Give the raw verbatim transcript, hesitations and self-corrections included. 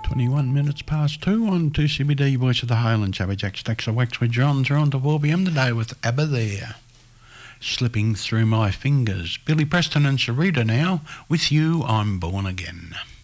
twenty-one minutes past two on two C B D, Voice of the Highlands, Abba Jack Stacks of Wax with John. They're on to four p m today with Abba there. Slipping through my fingers. Billy Preston and Sarita now. With you, I'm born again.